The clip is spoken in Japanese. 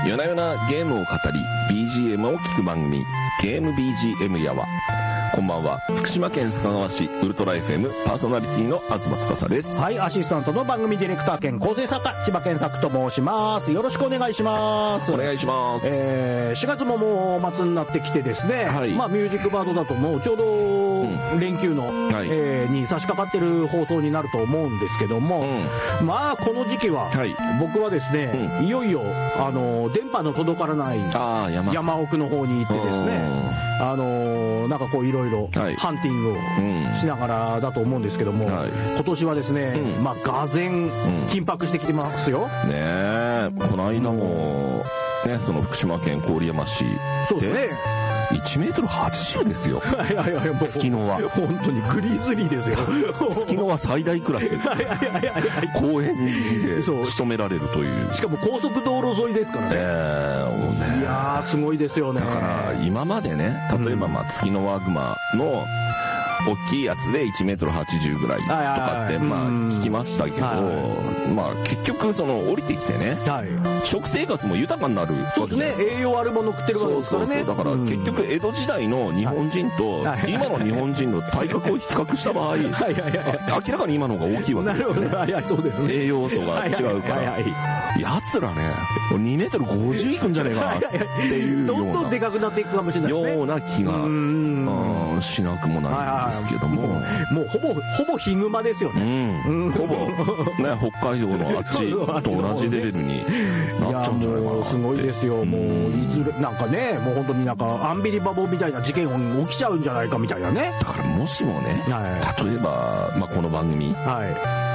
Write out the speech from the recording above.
夜な夜なゲームを語り BGM を聴く番組、ゲーム BGM やわ。こんばんは、福島県須賀川市ウルトラ FM パーソナリティの東司です。 はい、アシスタントの番組ディレクター兼構成作家千葉健作と申します。よろしくお願いします。 お願いします。 4月ももう末になってきてですね、はい、まあミュージックバードだともうちょうど連休の、はい、に差し掛かってる放送になると思うんですけども、まあこの時期は、はい、僕はですね、いよいよ電波の届からない山奥の方に行ってですね、なんかこういろいろハンティングをしながらだと思うんですけども、今年はですね、まあがぜん緊迫してきてますよ。 ねえ、この間もね、その福島県郡山市で、 そうですね、 1メートル80ですよ。月野は本当にグリズリーですよ。 月野は最大クラス。公園で仕留められるという。 しかも高速道路沿いですからね。いやーすごいですよね。 だから今までね、例えばまあ月野ワグマの大きいやつで1メートル80ぐらいとかってまあ聞きましたけど、まあ結局その降りてきてね、食生活も豊かになるわけです。 そうですね、栄養あるもの食ってるわけですからね。 だから結局江戸時代の日本人と今の日本人の体格を比較した場合、明らかに今の方が大きいわけですよね。 そうですね、 栄養素が違うから、やつらね2メートル50いくんじゃねえかなっていうような、 どんどんでかくなっていくかもしれないですね。 ような気がしなくもないんですけども、 もうほぼヒグマですよね。 ほぼね、北海道のあっちと同じレベルになっちゃうんじゃないかなって。いやもうすごいですよ。もういずれなんかね、もう本当になんかアンビリバボーみたいな事件起きちゃうんじゃないかみたいなね。 だからもしもね、例えばまあこの番組